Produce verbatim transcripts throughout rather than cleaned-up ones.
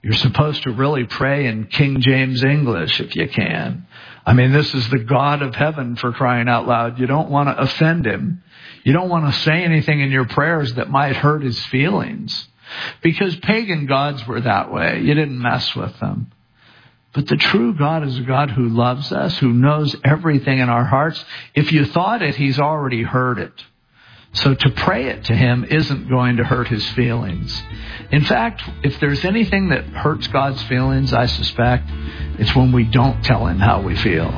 You're supposed to really pray in King James English if you can. I mean, this is the God of heaven, for crying out loud. You don't want to offend him. You don't want to say anything in your prayers that might hurt his feelings. Because pagan gods were that way. You didn't mess with them. But the true God is a God who loves us, who knows everything in our hearts. If you thought it, he's already heard it. So to pray it to him isn't going to hurt his feelings. In fact, if there's anything that hurts God's feelings, I suspect, it's when we don't tell him how we feel.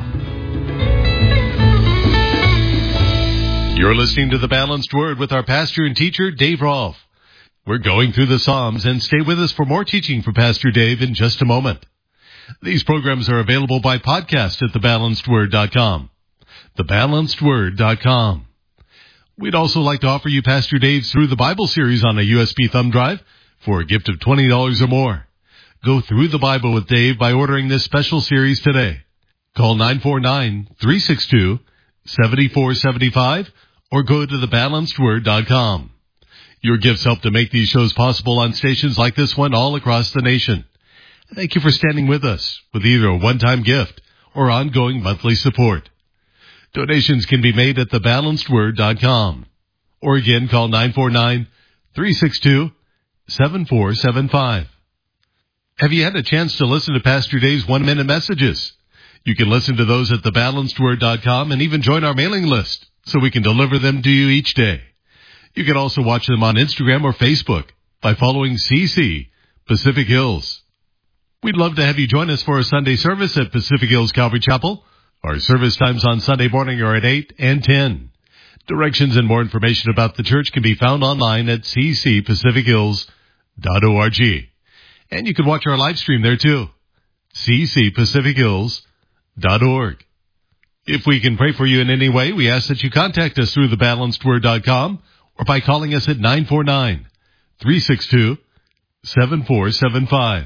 You're listening to The Balanced Word with our pastor and teacher, Dave Rolfe. We're going through the Psalms, and stay with us for more teaching from Pastor Dave in just a moment. These programs are available by podcast at the balanced word dot com. the balanced word dot com. We'd also like to offer you Pastor Dave's Through the Bible series on a U S B thumb drive for a gift of twenty dollars or more. Go through the Bible with Dave by ordering this special series today. Call nine four nine, three six two, seven four seven five or go to the balanced word dot com. Your gifts help to make these shows possible on stations like this one all across the nation. Thank you for standing with us with either a one-time gift or ongoing monthly support. Donations can be made at the balanced word dot com. Or again, call nine four nine, three six two, seven four seven five. Have you had a chance to listen to Pastor Dave's one-minute messages? You can listen to those at the balanced word dot com and even join our mailing list so we can deliver them to you each day. You can also watch them on Instagram or Facebook by following C C Pacific Hills. We'd love to have you join us for a Sunday service at Pacific Hills Calvary Chapel. Our service times on Sunday morning are at eight and ten. Directions and more information about the church can be found online at c c pacific hills dot org. And you can watch our live stream there too, c c pacific hills dot org. If we can pray for you in any way, we ask that you contact us through the balanced word dot com or by calling us at nine four nine, three six two, seven four seven five.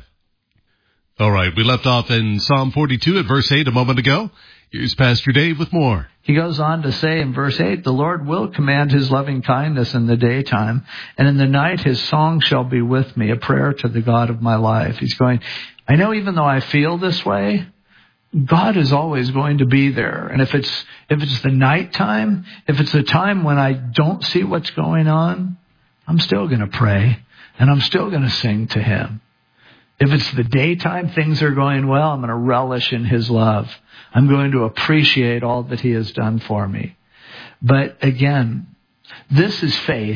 All right, we left off in Psalm forty-two at verse eight a moment ago. Here's Pastor Dave with more. He goes on to say in verse eight, the Lord will command his loving kindness in the daytime, and in the night his song shall be with me, a prayer to the God of my life. He's going, I know even though I feel this way, God is always going to be there. And if it's if it's the nighttime, if it's the time when I don't see what's going on, I'm still going to pray, and I'm still going to sing to him. If it's the daytime, things are going well, I'm going to relish in his love. I'm going to appreciate all that he has done for me. But again, this is faith.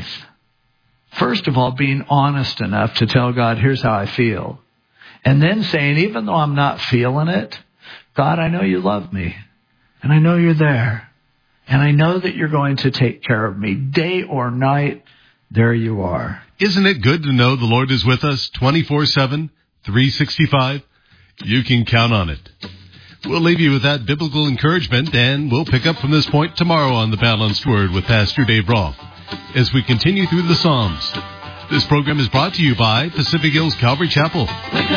First of all, being honest enough to tell God, here's how I feel. And then saying, even though I'm not feeling it, God, I know you love me. And I know you're there. And I know that you're going to take care of me. Day or night, there you are. Isn't it good to know the Lord is with us twenty-four seven, three sixty-five? You can count on it. We'll leave you with that biblical encouragement, and we'll pick up from this point tomorrow on The Balanced Word with Pastor Dave Rolfe as we continue through the Psalms. This program is brought to you by Pacific Hills Calvary Chapel.